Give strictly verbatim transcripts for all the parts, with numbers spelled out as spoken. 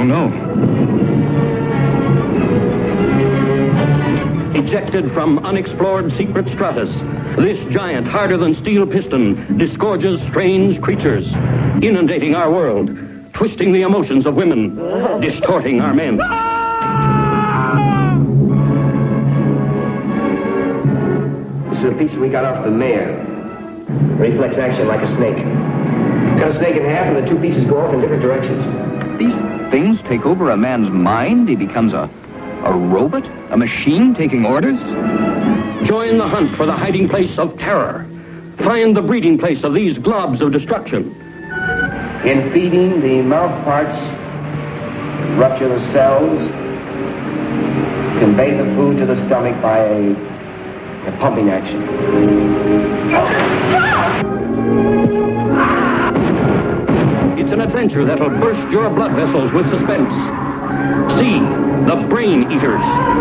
don't know. Ejected from unexplored secret stratus, this giant, harder than steel piston, disgorges strange creatures, inundating our world, twisting the emotions of women, distorting our men. This is a piece we got off the mayor. Reflex action like a snake. Cut a snake in half and the two pieces go off in different directions. These things take over a man's mind. He becomes a, a robot, a machine taking orders. Join the hunt for the hiding place of terror. Find the breeding place of these globs of destruction. In feeding, the mouth parts rupture the cells, convey the food to the stomach by a, a pumping action. It's an adventure that'll burst your blood vessels with suspense. See The Brain Eaters.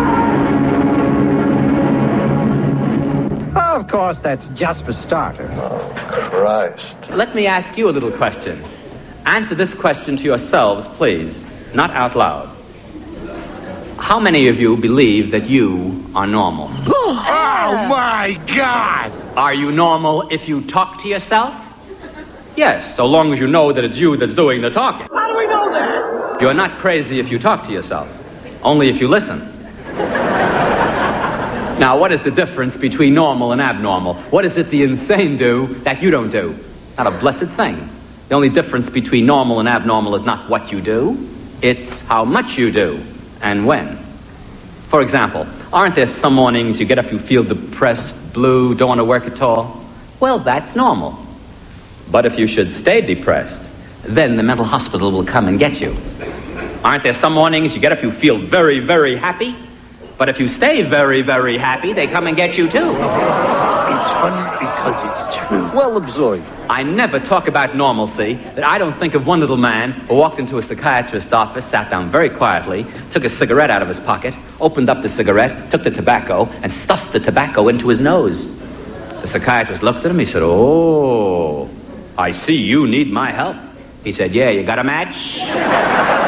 Of course, that's just for starters. Oh, Christ. Let me ask you a little question. Answer this question to yourselves, please, not out loud. How many of you believe that you are normal? Oh, my God! Are you normal if you talk to yourself? Yes, so long as you know that it's you that's doing the talking. How do we know that? You're not crazy if you talk to yourself, only if you listen. Now, what is the difference between normal and abnormal? What is it the insane do that you don't do? Not a blessed thing. The only difference between normal and abnormal is not what you do, it's how much you do and when. For example, aren't there some mornings you get up, you feel depressed, blue, don't want to work at all? Well, that's normal. But if you should stay depressed, then the mental hospital will come and get you. Aren't there some mornings you get up, you feel very, very happy? But if you stay very, very happy, they come and get you too. It's funny because it's true. Well absorbed. I never talk about normalcy that I don't think of one little man who walked into a psychiatrist's office, sat down very quietly, took a cigarette out of his pocket, opened up the cigarette, took the tobacco, and stuffed the tobacco into his nose. The psychiatrist looked at him, he said, "Oh, I see you need my help." He said, "Yeah, you got a match?"